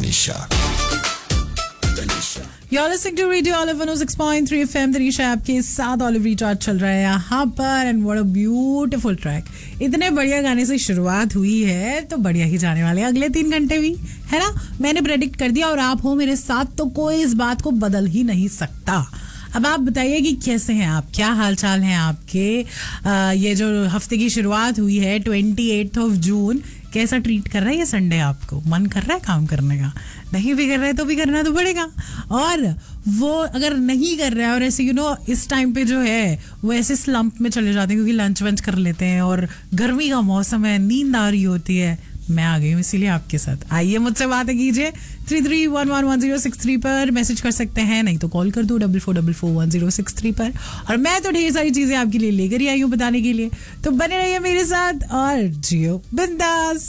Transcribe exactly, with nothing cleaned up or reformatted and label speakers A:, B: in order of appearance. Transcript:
A: Tanisha
B: You're listening to Radio Olive one oh six point three F M. Tanisha आपके साथ olive recharge चल रहा है यहाँ पर and what a beautiful track. इतने बढ़िया गाने से शुरुआत हुई है तो बढ़िया ही जाने वाले अगले तीन घंटे भी, है ना. मैंने प्रेडिक्ट कर दिया और आप हो मेरे साथ तो कोई इस बात को बदल ही नहीं सकता. अब आप बताइए कि कैसे हैं आप, क्या हाल चाल हैं आपके. आ, ये जो हफ्ते की शुरुआत हुई है ट्वेंटी एट्थ ऑफ जून, कैसा ट्रीट कर रहा है ये संडे आपको. मन कर रहा है काम करने का, नहीं भी कर रहा है तो भी करना तो पड़ेगा. और वो अगर नहीं कर रहा है और ऐसे यू नो इस टाइम पे जो है वो ऐसे स्लंप में चले जाते हैं क्योंकि लंच वंच कर लेते हैं और गर्मी का मौसम है, नींद आ रही होती है. मैं आ गई हूँ इसीलिए आपके साथ. आइए मुझसे बातें कीजिए three three one one one zero six three पर मैसेज कर सकते हैं, नहीं तो कॉल कर दो double four double four one zero six three पर. और मैं तो ढेर सारी चीजें आपके लिए लेकर ही आई हूँ बताने के लिए, तो बने रहिए मेरे साथ और जियो बिंदास.